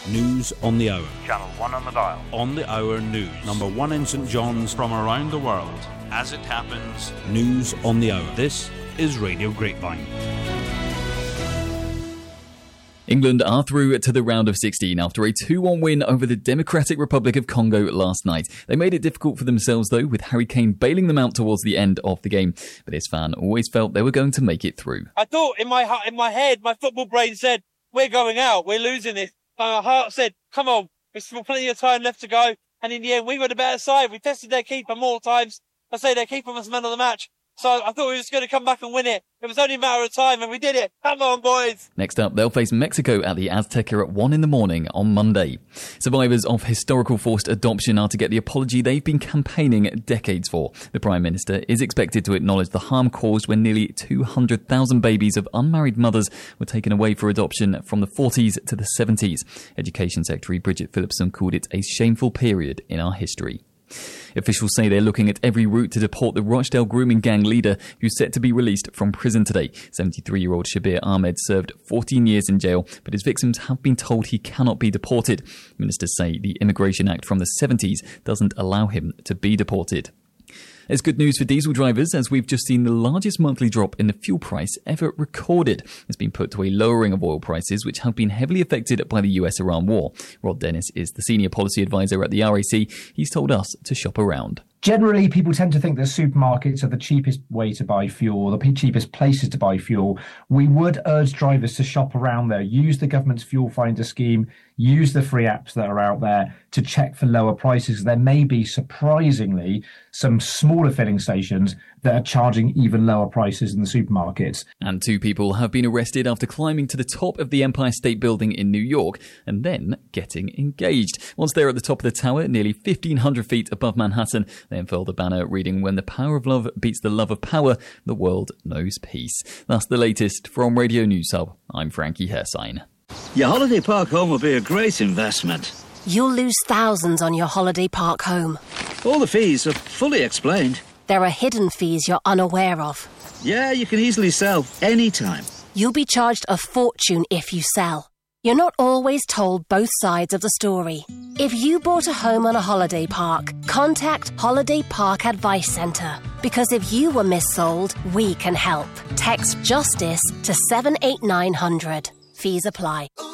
News on the hour. Channel 1 on the dial. On the hour news. Number 1 in St John's. From around the world. As it happens. News on the hour. This is Radio Grapevine. England are through to the round of 16 after a 2-1 win over the Democratic Republic of Congo last night. They made it difficult for themselves though, with Harry Kane bailing them out towards the end of the game. But this fan always felt they were going to make it through. I thought in my head, my football brain said, we're going out, we're losing this. My heart said, come on, there's still plenty of time left to go. And in the end, we were the better side. We tested their keeper more times. I say their keeper was man of the match. So I thought we were just going to come back and win it. It was only a matter of time, and we did it. Come on, boys. Next up, they'll face Mexico at the Azteca at 1 a.m. on Monday. Survivors of historical forced adoption are to get the apology they've been campaigning decades for. The Prime Minister is expected to acknowledge the harm caused when nearly 200,000 babies of unmarried mothers were taken away for adoption from the 40s to the 70s. Education Secretary Bridget Phillipson called it a shameful period in our history. Officials say they're looking at every route to deport the Rochdale grooming gang leader who's set to be released from prison today. 73-year-old Shabir Ahmed served 14 years in jail, but his victims have been told he cannot be deported. Ministers say the Immigration Act from the 70s doesn't allow him to be deported. It's good news for diesel drivers, as we've just seen the largest monthly drop in the fuel price ever recorded. It's been put to a lowering of oil prices, which have been heavily affected by the US-Iran war. Rod Dennis is the senior policy advisor at the RAC. He's told us to shop around. Generally, people tend to think that supermarkets are the cheapest way to buy fuel, the cheapest places to buy fuel. We would urge drivers to shop around there, use the government's fuel finder scheme, use the free apps that are out there to check for lower prices. There may be, surprisingly, some smaller filling stations that are charging even lower prices than the supermarkets. And 2 people have been arrested after climbing to the top of the Empire State Building in New York and then getting engaged. Once they're at the top of the tower, nearly 1,500 feet above Manhattan, they unfurled a banner reading, "When the power of love beats the love of power, the world knows peace." That's the latest from Radio News Hub. I'm Frankie Hersign. Your holiday park home will be a great investment. You'll lose thousands on your holiday park home. All the fees are fully explained. There are hidden fees you're unaware of. Yeah, you can easily sell anytime. You'll be charged a fortune if you sell. You're not always told both sides of the story. If you bought a home on a holiday park, contact Holiday Park Advice Centre. Because if you were missold, we can help. Text JUSTICE to 78900. Fees apply.